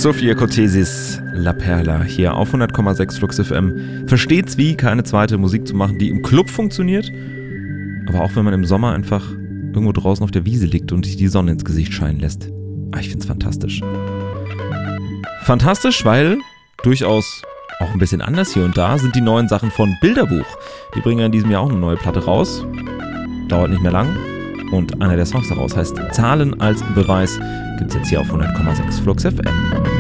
Sophia Cortesis, La Perla, hier auf 100,6 Flux FM. Versteht's wie, keine zweite Musik zu machen, die im Club funktioniert, aber auch wenn man im Sommer einfach irgendwo draußen auf der Wiese liegt und sich die Sonne ins Gesicht scheinen lässt. Ich find's fantastisch. Fantastisch, weil durchaus auch ein bisschen anders hier und da sind die neuen Sachen von Bilderbuch. Die bringen in diesem Jahr auch eine neue Platte raus. Dauert nicht mehr lang. Und einer der Songs daraus heißt Zahlen als Beweis. Gibt's jetzt hier auf 100,6 Flux FM.